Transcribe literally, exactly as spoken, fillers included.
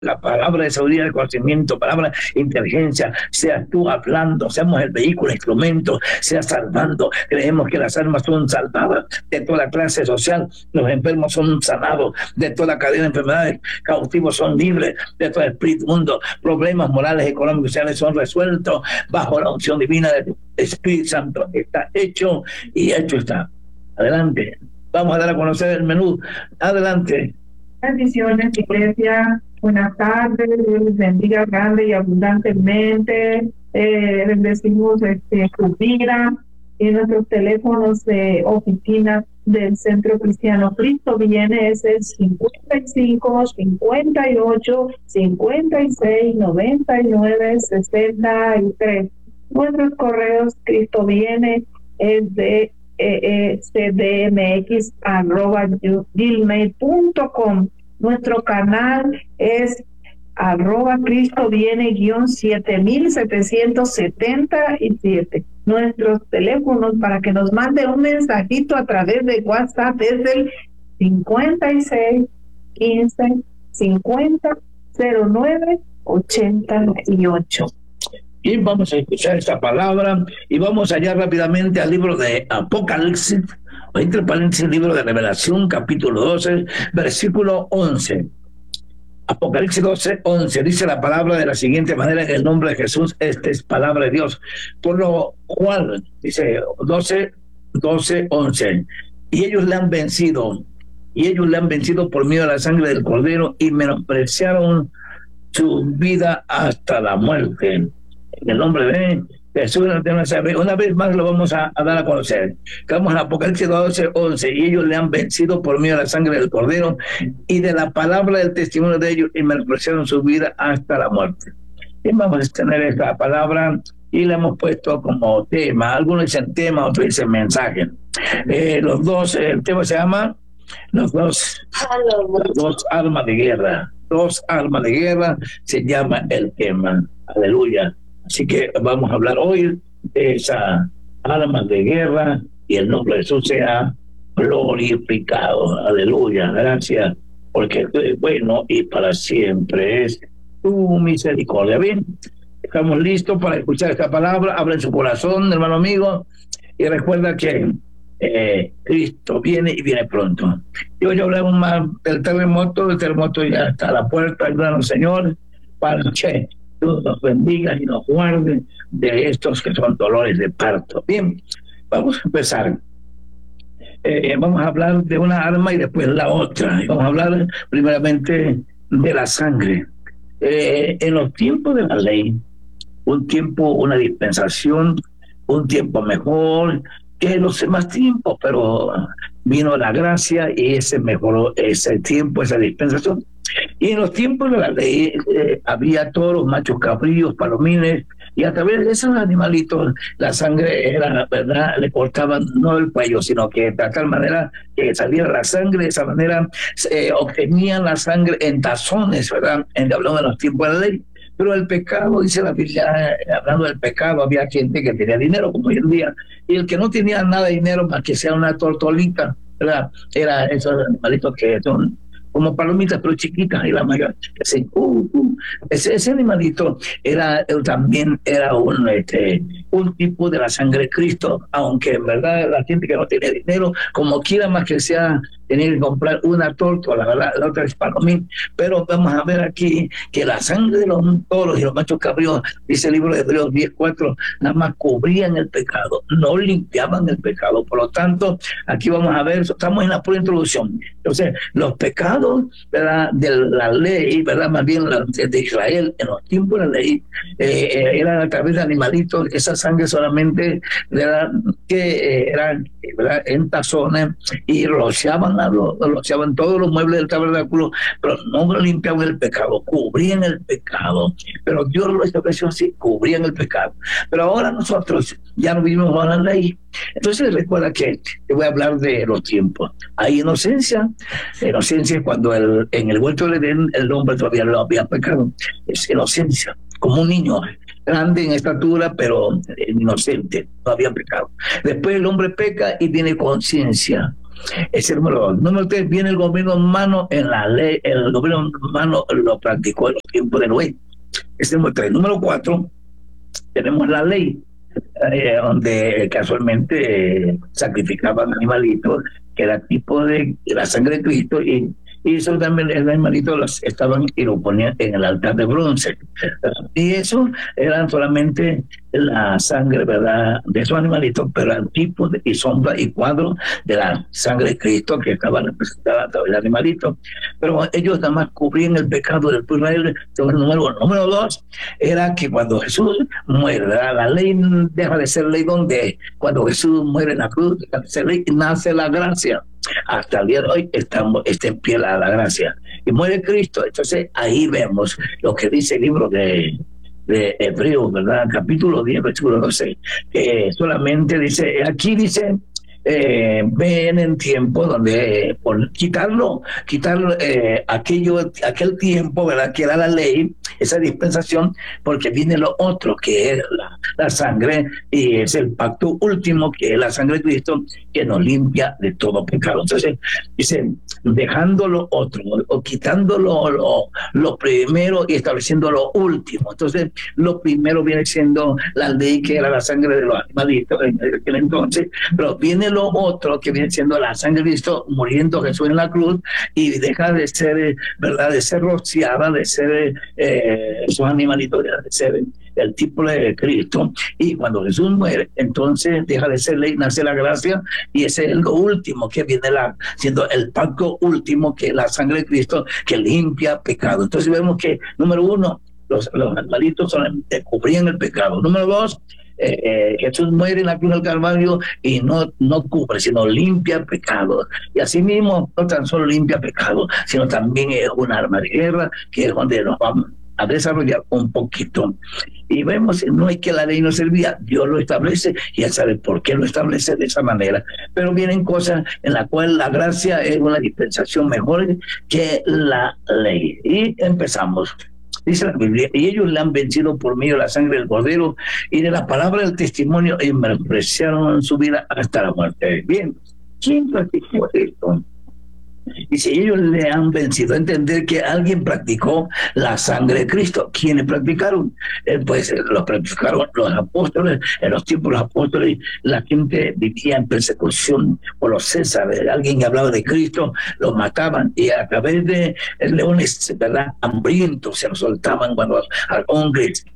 la palabra de sabiduría, de conocimiento, palabra de inteligencia, seas tú hablando, seamos el vehículo, el instrumento, seas salvando. Creemos que las almas son salvadas de toda clase social, los enfermos son sanados de toda cadena de enfermedades, cautivos son libres de todo espíritu mundo, problemas morales, económicos y sociales son resueltos bajo la unción divina del Espíritu Santo. Está hecho y hecho está. Adelante. Vamos a dar a conocer el menú. Adelante. Bendiciones, iglesia. Buenas tardes. Dios les bendiga grande y abundantemente. Eh, bendecimos este, su vida y nuestros teléfonos de oficina del Centro Cristiano Cristo Viene es el cincuenta y cinco, cincuenta y ocho, cincuenta y seis, noventa y nueve, sesenta y tres. Nuestros correos Cristo Viene es de E E C D M X arroba gmail punto com. Nuestro canal es arroba Cristo Viene guión siete mil setecientos setenta y siete. Nuestros teléfonos para que nos mande un mensajito a través de WhatsApp es el cincuenta y seis, quince, cincuenta, cero nueve, ochenta y ocho. Y vamos a escuchar esta palabra y vamos allá rápidamente al libro de Apocalipsis, o entre paréntesis, el libro de Revelación, capítulo doce, versículo once. Apocalipsis doce, once, dice la palabra de la siguiente manera: en el nombre de Jesús, esta es palabra de Dios. Por lo cual, dice doce, doce, once, y ellos le han vencido, y ellos le han vencido por medio de la sangre del Cordero y menospreciaron su vida hasta la muerte. En el nombre de Jesús, una vez más lo vamos a, a dar a conocer. Estamos en Apocalipsis doce, once, y ellos le han vencido por medio de la sangre del Cordero y de la palabra del testimonio de ellos, y menospreciaron su vida hasta la muerte. Y vamos a tener esta palabra y la hemos puesto como tema. Algunos dicen tema, otros dicen mensaje. Eh, los dos, el tema se llama los dos, las dos armas de guerra. Dos armas de guerra se llama el tema. Aleluya. Así que vamos a hablar hoy de esa armas de guerra y el nombre de Jesús sea glorificado. Aleluya, gracias, porque tú eres bueno y para siempre es tu misericordia. Bien, estamos listos para escuchar esta palabra. Abren su corazón, hermano amigo, y recuerda que eh, Cristo viene y viene pronto. Y hoy hablamos más del terremoto. El terremoto ya está a la puerta. Ayúdanos, Señor, para que tú nos bendigas y nos guardes de estos que son dolores de parto. Bien, vamos a empezar. Eh, vamos a hablar de una arma y después la otra. Vamos a hablar primeramente de la sangre. Eh, en los tiempos de la ley, un tiempo, una dispensación, un tiempo mejor que los demás tiempos, pero vino la gracia y ese mejoró ese tiempo, esa dispensación. Y en los tiempos de la ley eh, había toros, machos cabríos, palomines, y a través de esos animalitos la sangre era, ¿verdad? Le cortaban no el cuello, sino que de tal manera que saliera la sangre. De esa manera eh, obtenían la sangre en tazones, ¿verdad? En, hablando de los tiempos de la ley. Pero el pecado, dice la Biblia, hablando del pecado, había gente que tenía dinero, como hoy en día, y el que no tenía nada de dinero más que sea una tortolita, ¿verdad? Era esos animalitos que son como palomitas, pero chiquitas, y la mayor, ese, uh, uh, ese, ese animalito era también era un, este, un tipo de la sangre de Cristo, aunque en verdad la gente que no tiene dinero, como quiera más que sea, tener que comprar una torta, la verdad, la otra es palomín. Pero vamos a ver aquí que la sangre de los toros y los machos cabríos, dice el libro de Hebreos diez cuatro, nada más cubrían el pecado, no limpiaban el pecado. Por lo tanto, aquí vamos a ver, estamos en la pura introducción. Entonces, los pecados, ¿verdad?, de la ley, ¿verdad?, más bien la, de Israel, en los tiempos de la ley, eh, eran a través de animalitos, esa sangre solamente, ¿verdad?, que eh, eran, ¿verdad?, en tazones, y rociaban, lo, rociaban todos los muebles del tabernáculo, pero no limpiaban el pecado, cubrían el pecado. Pero Dios lo estableció así, cubrían el pecado. Pero ahora nosotros ya no vivimos bajo la ley. Entonces recuerda que te voy a hablar de los tiempos. Hay inocencia. Inocencia es cuando el, en el huerto del Edén el hombre todavía no había pecado. Es inocencia, como un niño grande en estatura, pero inocente, no había pecado. Después el hombre peca y tiene conciencia. Ese número dos. Número tres, viene el gobierno humano en la ley, el gobierno humano lo practicó en los tiempos de Noé. Ese número tres. Número cuatro, tenemos la ley, eh, donde casualmente eh, sacrificaban animalitos, que era tipo de, de la sangre de Cristo, y y eso también el animalito los estaban y lo ponían en el altar de bronce, y eso eran solamente la sangre, verdad, de esos animalitos, pero eran tipos de, y sombra y cuadros de la sangre de Cristo que estaba representada a través del animalito. Pero ellos nada más cubrían el pecado del pueblo de Israel. Número uno. Número dos era que cuando Jesús muere, ¿verdad? La ley deja de ser ley, donde cuando Jesús muere en la cruz deja de ser ley y nace la gracia. Hasta el día de hoy estamos, está en pie la, la gracia y muere Cristo. Entonces ahí vemos lo que dice el libro de, de Hebreos, ¿verdad? Capítulo diez, versículo doce, que solamente dice, aquí dice, eh, ven en tiempo donde eh, por quitarlo, quitar eh, aquello, aquel tiempo, ¿verdad? Que era la ley, esa dispensación, porque viene lo otro, que es la, la sangre, y es el pacto último, que es la sangre de Cristo, que nos limpia de todo pecado. Entonces, dice, dejando lo otro, o quitando lo, lo, lo primero y estableciendo lo último. Entonces, lo primero viene siendo la ley, que era la sangre de los animalitos en aquel entonces, pero viene lo otro, que viene siendo la sangre de Cristo, muriendo Jesús en la cruz, y deja de ser, ¿verdad?, de ser rociada, de ser eh, esos animalitos, de ser el tipo de Cristo. Y cuando Jesús muere, entonces deja de ser ley, nace la gracia, y ese es lo último que viene la, siendo el pacto último, que es la sangre de Cristo, que limpia pecado. Entonces vemos que, número uno, los, los animalitos solamente cubrían el pecado. Número dos, Eh, eh, Jesús muere en la cruz del Calvario y no, no cubre, sino limpia pecado. Y así mismo no tan solo limpia pecado, sino también es un arma de guerra, que es donde nos vamos a desarrollar un poquito. Y vemos, no es que la ley no servía, Dios lo establece y Él sabe por qué lo establece de esa manera. Pero vienen cosas en las cuales la gracia es una dispensación mejor que la ley. Y empezamos. Dice la Biblia, y ellos le han vencido por medio de la sangre del Cordero y de la palabra del testimonio, y menospreciaron su vida hasta la muerte. Bien, ¿quién practicó esto? Y si ellos le han vencido, entender que alguien practicó la sangre de Cristo. ¿Quiénes practicaron? Eh, pues lo practicaron los apóstoles. En los tiempos de los apóstoles, la gente vivía en persecución por los césares. Alguien que hablaba de Cristo, los mataban, y a través de leones, ¿verdad?, hambrientos, se los soltaban cuando a hombres